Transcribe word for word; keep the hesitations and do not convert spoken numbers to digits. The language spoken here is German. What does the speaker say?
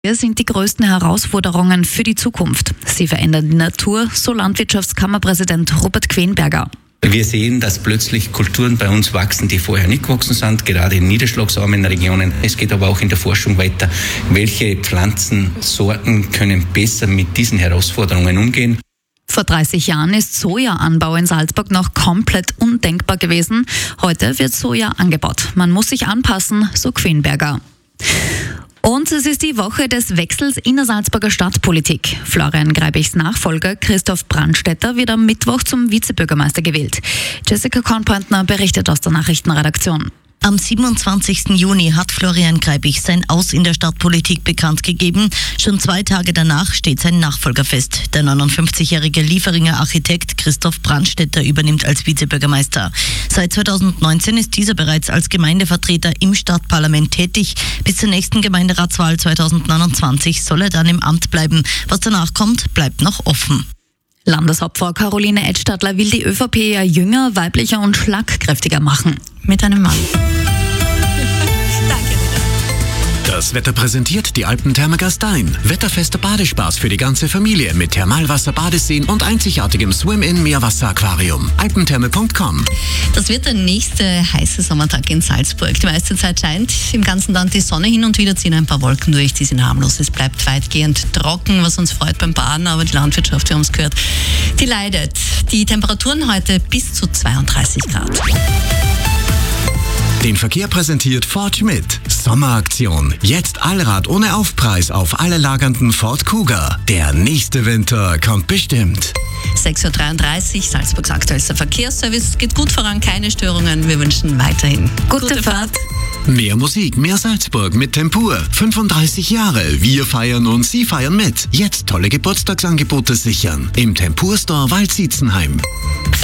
Das sind die größten Herausforderungen für die Zukunft. Sie verändern die Natur, so Landwirtschaftskammerpräsident Robert Quenberger. Wir sehen, dass plötzlich Kulturen bei uns wachsen, die vorher nicht gewachsen sind, gerade in niederschlagsarmen Regionen. Es geht aber auch in der Forschung weiter. Welche Pflanzensorten können besser mit diesen Herausforderungen umgehen? Vor dreißig Jahren ist Sojaanbau in Salzburg noch komplett undenkbar gewesen. Heute wird Soja angebaut. Man muss sich anpassen, so Quenberger. Und es ist die Woche des Wechsels in der Salzburger Stadtpolitik. Florian Greibichs Nachfolger Christoph Brandstetter wird am Mittwoch zum Vizebürgermeister gewählt. Jessica Kornpointner berichtet aus der Nachrichtenredaktion. Am siebenundzwanzigsten Juni hat Florian Greibich sein Aus in der Stadtpolitik bekannt gegeben. Schon zwei Tage danach steht sein Nachfolger fest. Der neunundfünfzigjährige Lieferinger Architekt Christoph Brandstetter übernimmt als Vizebürgermeister. Seit zweitausendneunzehn ist dieser bereits als Gemeindevertreter im Stadtparlament tätig. Bis zur nächsten Gemeinderatswahl zweitausendneunundzwanzig soll er dann im Amt bleiben. Was danach kommt, bleibt noch offen. Landeshauptfrau Caroline Edstadler will die ÖVP ja jünger, weiblicher und schlagkräftiger machen. Mit einem Mann. Das Wetter präsentiert die Alpentherme Gastein. Wetterfester Badespaß für die ganze Familie mit Thermalwasser, Badeseen und einzigartigem Swim-In-Meerwasser-Aquarium. alpentherme punkt com. Das wird der nächste heiße Sommertag in Salzburg. Die meiste Zeit scheint im ganzen Land die Sonne, hin und wieder ziehen ein paar Wolken durch, die sind harmlos. Es bleibt weitgehend trocken, was uns freut beim Baden, aber die Landwirtschaft, wir haben es gehört, die leidet. Die Temperaturen heute bis zu zweiunddreißig Grad. Den Verkehr präsentiert Ford Schmidt. Sommeraktion. Jetzt Allrad ohne Aufpreis auf alle lagernden Ford Kuga. Der nächste Winter kommt bestimmt. sechs Uhr dreiunddreißig, Salzburgs aktuellster Verkehrsservice. Geht gut voran, keine Störungen. Wir wünschen weiterhin gute, gute Fahrt. Mehr Musik, mehr Salzburg mit Tempur. fünfunddreißig Jahre. Wir feiern und Sie feiern mit. Jetzt tolle Geburtstagsangebote sichern. Im Tempur Store Waldsietzenheim.